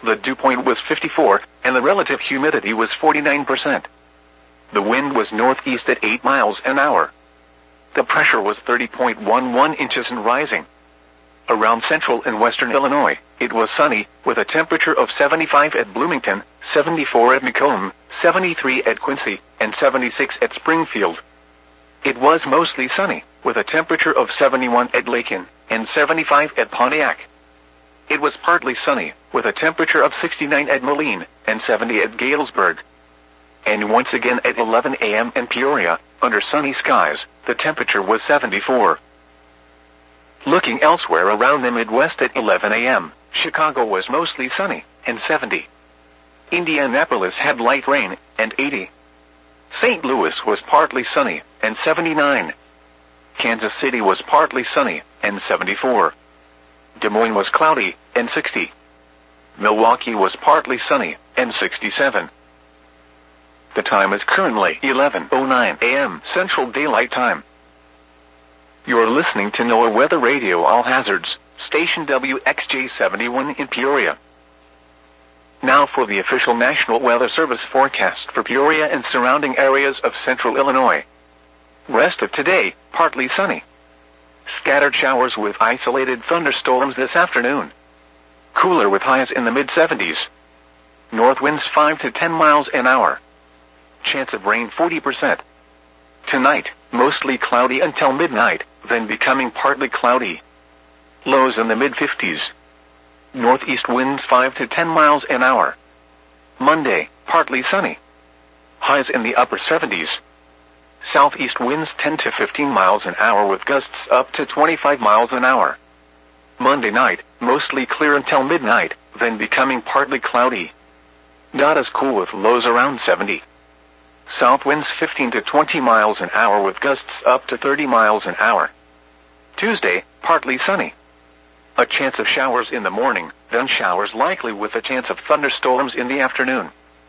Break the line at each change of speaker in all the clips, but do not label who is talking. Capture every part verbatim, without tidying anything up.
the dew point was fifty-four, and the relative humidity was forty-nine percent. The wind was northeast at eight miles an hour. The pressure was thirty point one one inches and rising. Around central and western Illinois, it was sunny, with a temperature of seventy-five at Bloomington, seventy-four at Macomb, seventy-three at Quincy, and seventy-six at Springfield. It was mostly sunny, with a temperature of seventy-one at Lakin, and seventy-five at Pontiac. It was partly sunny, with a temperature of sixty-nine at Moline, and seventy at Galesburg. And once again at eleven a m in Peoria, under sunny skies, the temperature was seventy-four. Looking elsewhere around the Midwest at eleven a m, Chicago was mostly sunny, and seventy. Indianapolis had light rain, and eighty. Saint Louis was partly sunny, and seventy-nine. Kansas City was partly sunny, and seventy-four. Des Moines was cloudy, and sixty. Milwaukee was partly sunny, and sixty-seven. The time is currently eleven oh nine a m Central Daylight Time. You're listening to NOAA Weather Radio All Hazards, station W X J seventy-one in Peoria. Now for the official National Weather Service forecast for Peoria and surrounding areas of central Illinois. Rest of today, partly sunny. Scattered showers with isolated thunderstorms this afternoon. Cooler with highs in the mid seventies. North winds five to ten miles an hour. Chance of rain forty percent. Tonight, mostly cloudy until midnight, then becoming partly cloudy. Lows in the mid fifties. Northeast winds five to ten miles an hour. Monday, partly sunny. Highs in the upper seventies. Southeast winds ten to fifteen miles an hour with gusts up to twenty-five miles an hour. Monday night, mostly clear until midnight, then becoming partly cloudy. Not as cool with lows around seventy. South winds fifteen to twenty miles an hour with gusts up to thirty miles an hour. Tuesday, partly sunny. A chance of showers in the morning, then showers likely with a chance of thunderstorms in the afternoon.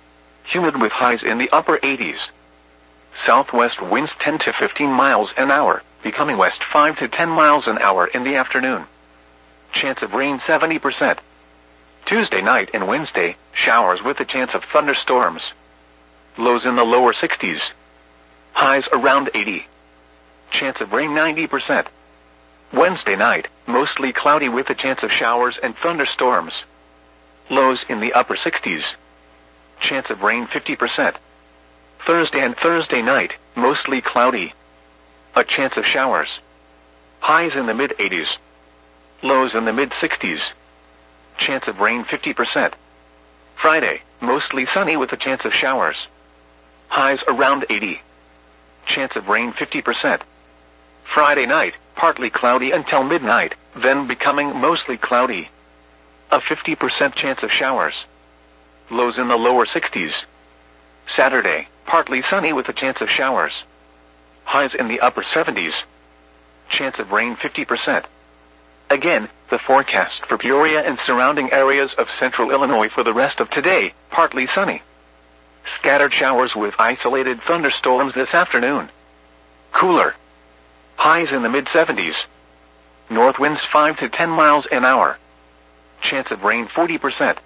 Humid with highs in the upper eighties. Southwest winds ten to fifteen miles an hour, becoming west five to ten miles an hour in the afternoon. Chance of rain seventy percent. Tuesday night and Wednesday, showers with a chance of thunderstorms. Lows in the lower sixties. Highs around eighty. Chance of rain ninety percent. Wednesday night, mostly cloudy with a chance of showers and thunderstorms. Lows in the upper sixties. Chance of rain fifty percent. Thursday and Thursday night, mostly cloudy. A chance of showers. Highs in the mid eighties. Lows in the mid sixties. Chance of rain fifty percent. Friday, mostly sunny with a chance of showers. Highs around eighty. Chance of rain fifty percent. Friday night, partly cloudy until midnight, then becoming mostly cloudy. A fifty percent chance of showers. Lows in the lower sixties. Saturday, partly sunny with a chance of showers. Highs in the upper seventies. Chance of rain fifty percent. Again, the forecast for Peoria and surrounding areas of central Illinois for the rest of today, partly sunny. Scattered showers with isolated thunderstorms this afternoon. Cooler. Highs in the mid seventies. North winds five to ten miles an hour. Chance of rain forty percent.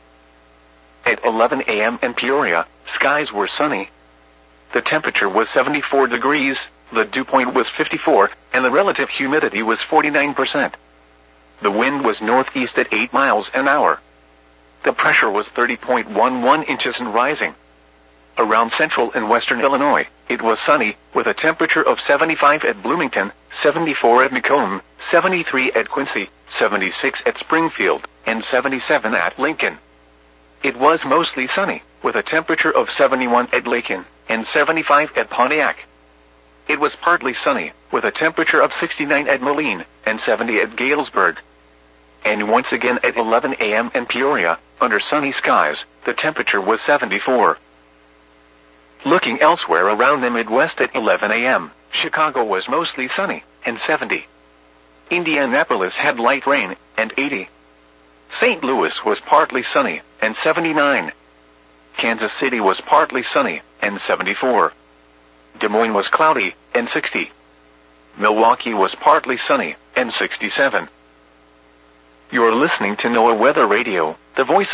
At eleven a m in Peoria, skies were sunny. The temperature was seventy-four degrees, the dew point was fifty-four, and the relative humidity was forty-nine percent. The wind was northeast at eight miles an hour. The pressure was thirty point one one inches and rising. Around central and western Illinois, it was sunny, with a temperature of seventy-five at Bloomington, seventy-four at Macomb, seventy-three at Quincy, seventy-six at Springfield, and seventy-seven at Lincoln. It was mostly sunny, with a temperature of seventy-one at Lakin, and seventy-five at Pontiac. It was partly sunny, with a temperature of sixty-nine at Moline, and seventy at Galesburg. And once again at eleven a m in Peoria, under sunny skies, the temperature was seventy-four. Looking elsewhere around the Midwest at eleven a m, Chicago was mostly sunny, and seventy. Indianapolis had light rain, and eighty. Saint Louis was partly sunny, and seventy-nine. Kansas City was partly sunny, and seventy-four. Des Moines was cloudy, and sixty. Milwaukee was partly sunny, and sixty-seven. You're listening to NOAA Weather Radio, the voice of